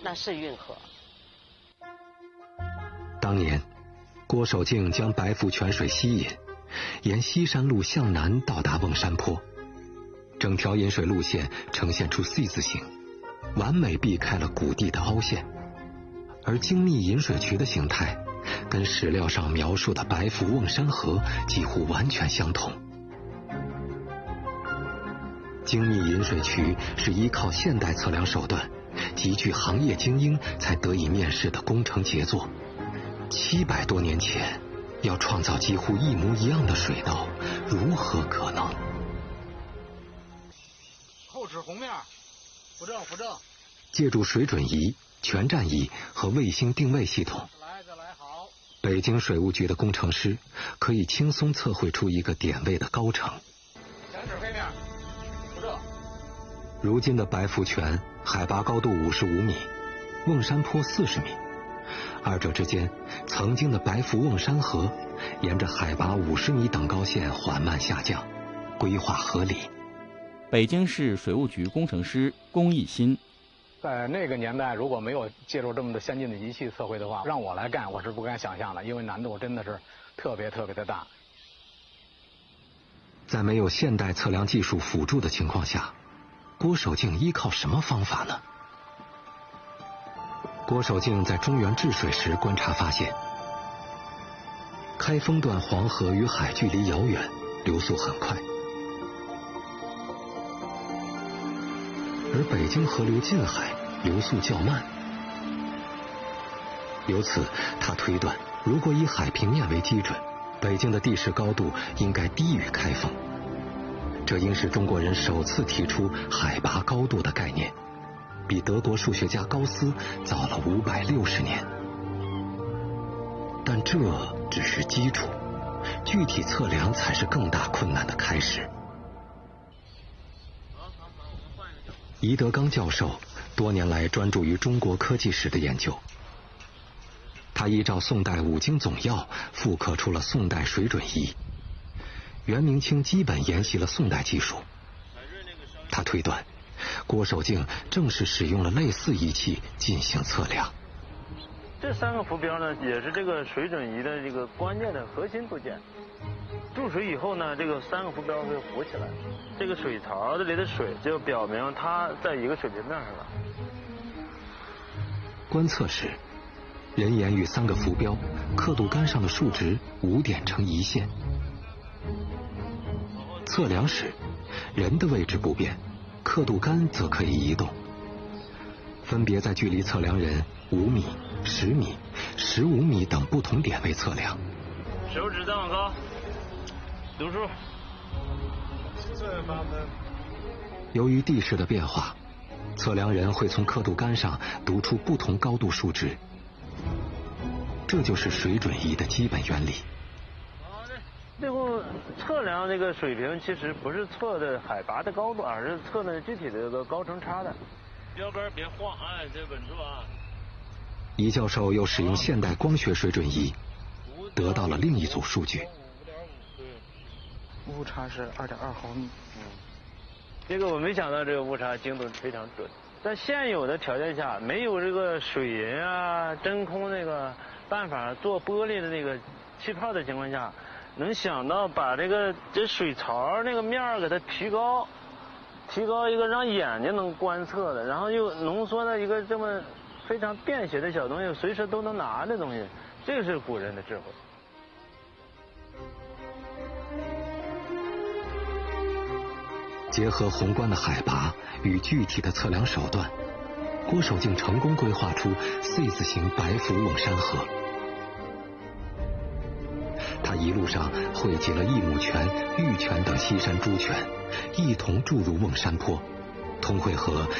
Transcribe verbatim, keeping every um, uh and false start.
那是运河。 当年，郭守敬将白浮泉水吸引，沿西山路向南到达瓮山坡，整条引水路线呈现出 C 字形，完美避开了谷地的凹陷，而精密引水渠的形态跟史料上描述的白浮瓮山河几乎完全相同。精密引水渠是依靠现代测量手段，极具行业精英才得以面世的工程杰作。七百多年前，要创造几乎一模一样的水道，如何可能？ 后齿红面，扶正扶正。 借助水准仪、全站仪和卫星定位系统， 来再来好。 北京水务局的工程师可以轻松测绘出一个点位的高程。 前齿黑面，扶正。 如今的白浮泉海拔高度五十五米，瓮山坡四十米，二者之间曾经的白浮瓮山河沿着海拔五十米等高线缓慢下降，规划合理。 北京市水务局工程师龚义新， 在那个年代，如果没有借助这么的先进的仪器测绘的话，让我来干，我是不敢想象的，因为难度真的是特别特别的大。 在没有现代测量技术辅助的情况下，郭守敬依靠什么方法呢？郭守敬在中原治水时观察发现，开封段黄河与海距离遥远，流速很快，而北京河流近海，流速较慢。由此，他推断，如果以海平面为基准，北京的地势高度应该低于开封。这应是中国人首次提出海拔高度的概念，比德国数学家高斯早了五百六十年。但这只是基础，具体测量才是更大困难的开始。宜德刚教授多年来专注于中国科技史的研究，他依照宋代五经总要复刻出了宋代水准仪。袁明清基本沿袭了宋代技术。他推断，郭守敬正是使用了类似仪器进行测量。 这三个浮标呢，也是这个水准仪的这个关键的核心部件。注水以后呢，这个三个浮标会浮起来，这个水槽这里的水就表明它在一个水平面上了。 观测时，人眼与三个浮标刻度杆上的数值五点成一线。测量时，人的位置不变，刻度杆则可以移动，分别在距离测量人五米、十米、十五米等不同点位测量。 手指再往高，读数。 由于地势的变化，测量人会从刻度杆上读出不同高度数值，这就是水准仪的基本原理。 最后测量这个水平，其实不是测的海拔的高度，而是测的具体的这个高程差的。标杆别晃，哎，这稳住啊！ 宜教授又使用现代光学水准仪，得到了另一组数据。 误差是二点二毫米。 嗯，这个我没想到这个误差精度非常准。在现有的条件下，没有这个水银啊、真空那个办法做玻璃的那个气泡的情况下，能想到把这个这水槽那个面儿给它提高，提高一个让眼睛能观测的，然后又浓缩的一个这么非常便携的小东西，随时都能拿的东西，这个是古人的智慧。 结合宏观的海拔与具体的测量手段，郭守敬成功规划出 C 字形白浮瓮山河。他一路上汇集了益母泉、玉泉等西山诸泉，一同注入瓮山坡，通汇河